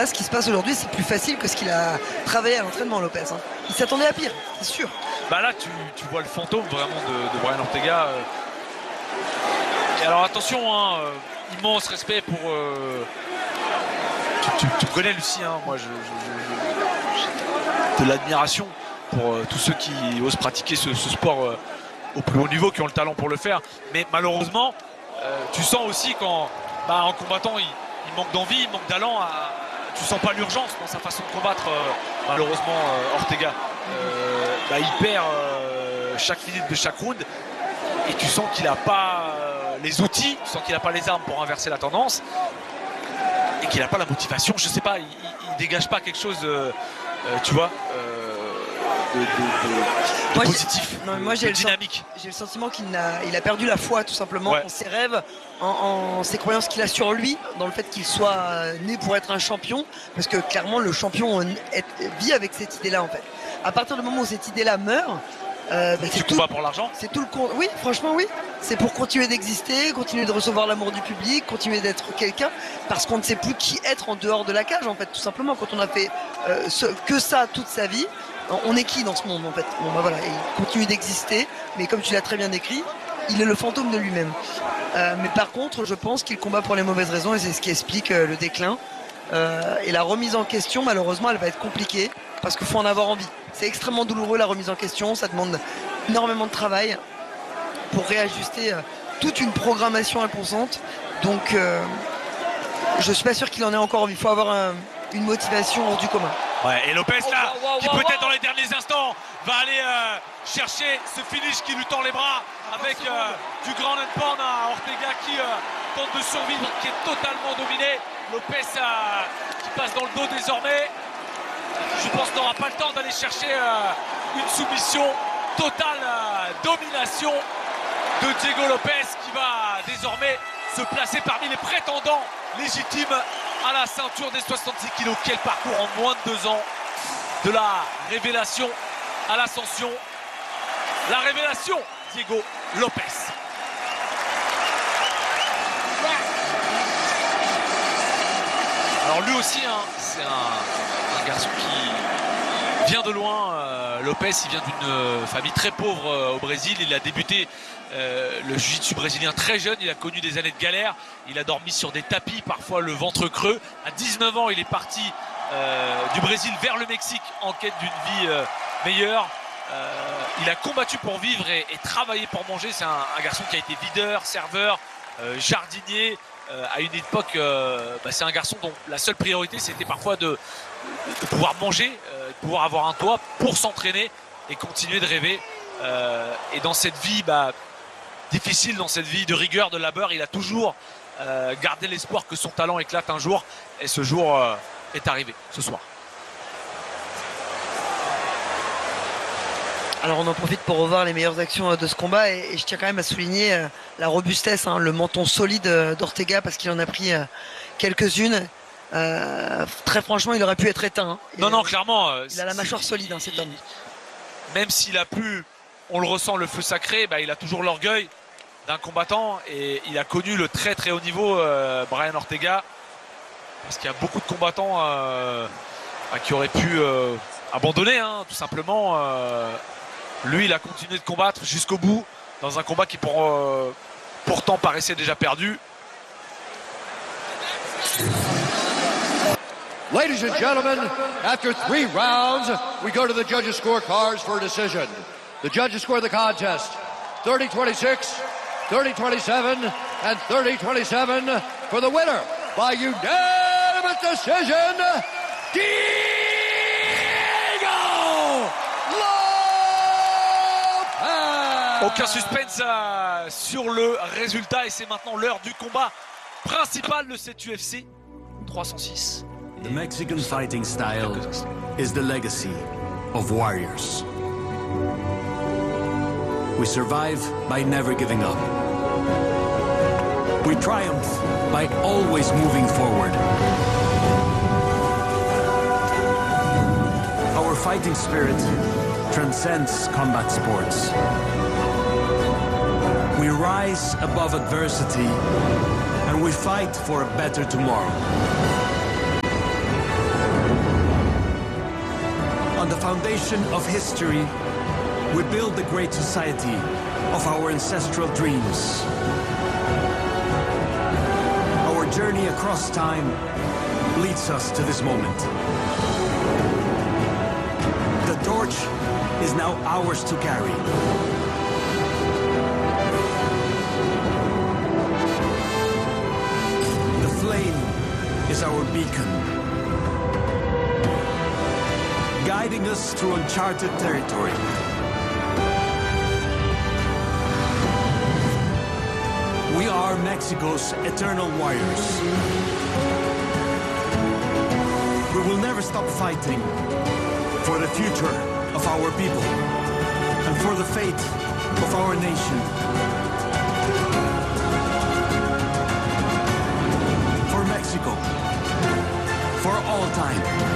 là, ce qui se passe aujourd'hui, c'est plus facile que ce qu'il a travaillé à l'entraînement, Lopez. Hein. Il s'attendait à pire, c'est sûr. Bah là, tu vois le fantôme vraiment de Brian Ortega. Et alors attention, hein, immense respect pour... Tu connais Lucie, hein, moi j'ai de l'admiration pour tous ceux qui osent pratiquer ce sport au plus haut niveau, qui ont le talent pour le faire. Mais malheureusement, tu sens aussi quand en combattant, il manque d'envie, il manque d'allant. Tu sens pas l'urgence dans sa façon de combattre, malheureusement, Ortega. Il perd chaque minute de chaque round et tu sens qu'il n'a pas les outils, tu sens qu'il n'a pas les armes pour inverser la tendance et qu'il n'a pas la motivation. Je sais pas, il dégage pas quelque chose, tu vois, de positif, de dynamique. J'ai le sentiment qu'il a perdu la foi tout simplement en ses rêves, en ses croyances qu'il a sur lui, dans le fait qu'il soit né pour être un champion, parce que clairement le champion vit avec cette idée-là en fait. À partir du moment où cette idée-là meurt, tu combats pour l'argent. C'est tout le compte. Oui, franchement, oui. C'est pour continuer d'exister, continuer de recevoir l'amour du public, continuer d'être quelqu'un, parce qu'on ne sait plus qui être en dehors de la cage, en fait, tout simplement. Quand on a fait que ça toute sa vie, on est qui dans ce monde, en fait? Bon, voilà, il continue d'exister, mais comme tu l'as très bien décrit, il est le fantôme de lui-même. Mais par contre, je pense qu'il combat pour les mauvaises raisons, et c'est ce qui explique le déclin. Et la remise en question, malheureusement, elle va être compliquée, parce qu'il faut en avoir envie. C'est extrêmement douloureux la remise en question, ça demande énormément de travail pour réajuster toute une programmation inconsciente. Donc je suis pas sûr qu'il en ait encore envie. Il faut avoir une motivation hors du commun. Ouais, et Lopez là, qui peut-être dans les derniers instants va aller chercher ce finish qui lui tend les bras avec du grand and pound à Ortega qui tente de survivre, qui est totalement dominé. Lopez qui passe dans le dos désormais. Je pense qu'on n'aura pas le temps d'aller chercher une soumission, totale domination de Diego Lopez qui va désormais se placer parmi les prétendants légitimes à la ceinture des 66 kilos. Quel parcours en moins de 2 ans, de la révélation à l'ascension. La révélation, Diego Lopez. Alors lui aussi, hein, c'est un garçon qui vient de loin. Lopez, il vient d'une famille très pauvre au Brésil. Il a débuté le jiu-jitsu brésilien très jeune. Il a connu des années de galère. Il a dormi sur des tapis, parfois le ventre creux. À 19 ans, il est parti du Brésil vers le Mexique en quête d'une vie meilleure. Il a combattu pour vivre et travaillé pour manger. C'est un garçon qui a été videur, serveur, jardinier. À une époque, c'est un garçon dont la seule priorité c'était parfois de pouvoir manger, de pouvoir avoir un toit pour s'entraîner et continuer de rêver. Et dans cette vie difficile, dans cette vie de rigueur, de labeur, il a toujours gardé l'espoir que son talent éclate un jour. Et ce jour est arrivé ce soir. Alors on en profite pour revoir les meilleures actions de ce combat et je tiens quand même à souligner la robustesse, hein, le menton solide d'Ortega parce qu'il en a pris quelques-unes. Très franchement, il aurait pu être éteint. Hein. Non, clairement. Il a la mâchoire solide, hein, cet homme. Même s'il a pu, on le ressent, le feu sacré, il a toujours l'orgueil d'un combattant et il a connu le très très haut niveau, Brian Ortega. Parce qu'il y a beaucoup de combattants qui auraient pu abandonner, hein, tout simplement. Lui, il a continué de combattre jusqu'au bout dans un combat qui pourtant paraissait déjà perdu. Ladies and gentlemen, after 3 rounds, we go to the judges' scorecards for a decision. The judges score the contest 30-26, 30-27, and 30-27 for the winner by unanimous decision, Aucun suspense sur le résultat et c'est maintenant l'heure du combat principal de cette UFC 306. The Mexican fighting style is the legacy of warriors. We survive by never giving up. We triumph by always moving forward. Our fighting spirit transcends combat sports. We rise above adversity and we fight for a better tomorrow. the foundation of history, we build the great society of our ancestral dreams. Our journey across time leads us to this moment. The torch is now ours to carry. The flame is our beacon, guiding us through uncharted territory. We are Mexico's eternal warriors. We will never stop fighting for the future of our people and for the fate of our nation. For Mexico, for all time.